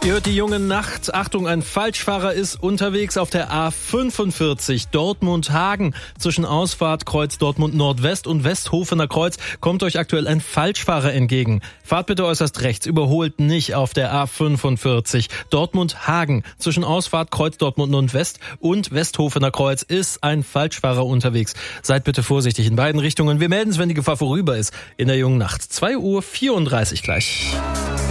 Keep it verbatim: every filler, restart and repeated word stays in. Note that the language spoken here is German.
Ihr hört die junge Nacht. Achtung, ein Falschfahrer ist unterwegs auf der A fünfundvierzig Dortmund-Hagen. Zwischen Ausfahrt Kreuz Dortmund Nordwest und Westhofener Kreuz kommt euch aktuell ein Falschfahrer entgegen. Fahrt bitte äußerst rechts, überholt nicht auf der A fünfundvierzig Dortmund-Hagen. Zwischen Ausfahrt Kreuz Dortmund Nordwest und Westhofener Kreuz ist ein Falschfahrer unterwegs. Seid bitte vorsichtig in beiden Richtungen. Wir melden es, wenn die Gefahr vorüber ist. In der jungen Nacht. zwei Uhr vierunddreißig gleich.